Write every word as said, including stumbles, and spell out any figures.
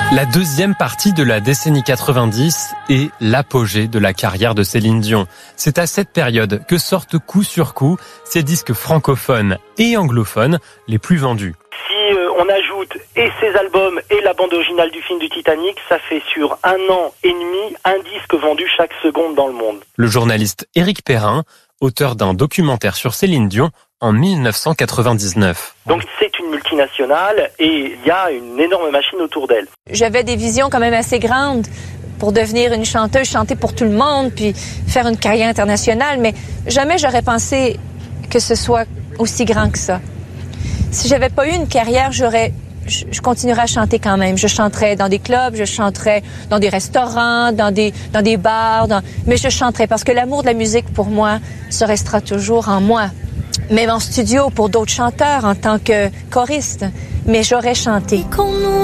La deuxième partie de la décennie quatre-vingt-dix est l'apogée de la carrière de Céline Dion. C'est à cette période que sortent coup sur coup ses disques francophones et anglophones les plus vendus. Si euh, on ajoute et ses albums et la bande originale du film du Titanic, ça fait sur un an et demi un disque vendu chaque seconde dans le monde. Le journaliste Éric Perrin, auteur d'un documentaire sur Céline Dion en mille neuf cent quatre-vingt-dix-neuf. Donc c'est une multinationale et il y a une énorme machine autour d'elle. J'avais des visions quand même assez grandes pour devenir une chanteuse, chanter pour tout le monde, puis faire une carrière internationale, mais jamais j'aurais pensé que ce soit aussi grand que ça. Si j'avais pas eu une carrière, j'aurais, je, je continuerais à chanter quand même. Je chanterais dans des clubs, je chanterais dans des restaurants, dans des, dans des bars, dans, mais je chanterais parce que l'amour de la musique pour moi, ça restera toujours en moi. Même en studio pour d'autres chanteurs en tant que choriste, mais j'aurais chanté.